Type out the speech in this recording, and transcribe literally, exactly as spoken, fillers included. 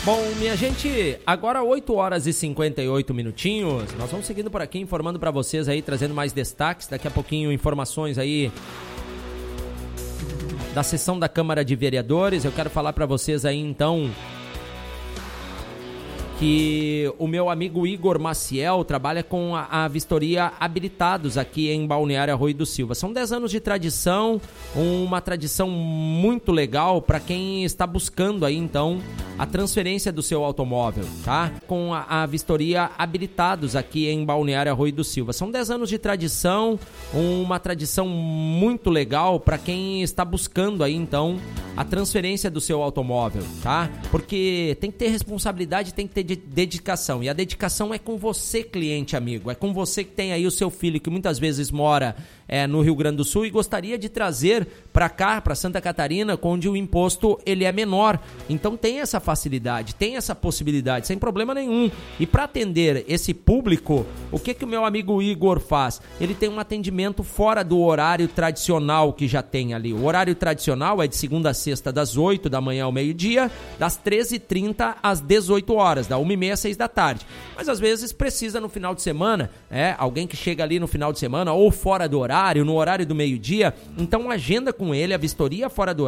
Bom, minha gente, agora oito horas e cinquenta e oito minutinhos. Nós vamos seguindo por aqui, informando para vocês aí, trazendo mais destaques. Daqui a pouquinho, informações aí da sessão da Câmara de Vereadores. Eu quero falar para vocês aí, então, que o meu amigo Igor Maciel trabalha com a, a vistoria Habilitados aqui em Balneário Arroio do Silva. São dez anos de tradição, uma tradição muito legal para quem está buscando aí, então, a transferência do seu automóvel, tá? Com a, a vistoria Habilitados aqui em Balneário Arroio do Silva. São dez anos de tradição, uma tradição muito legal para quem está buscando aí, então, a transferência do seu automóvel, tá? Porque tem que ter responsabilidade, tem que ter de dedicação. E a dedicação é com você, cliente amigo. É com você que tem aí o seu filho que muitas vezes mora é, no Rio Grande do Sul e gostaria de trazer para cá, para Santa Catarina, onde o imposto ele é menor. Então tem essa facilidade, tem essa possibilidade, sem problema nenhum. E para atender esse público, o que que o meu amigo Igor faz? Ele tem um atendimento fora do horário tradicional que já tem ali. O horário tradicional é de segunda a sexta, das oito da manhã ao meio-dia, das treze e trinta às dezoito horas, da uma e meia às seis da tarde. Mas às vezes precisa no final de semana, é, alguém que chega ali no final de semana ou fora do horário, no horário do meio-dia, então agenda com ele a vistoria fora do horário.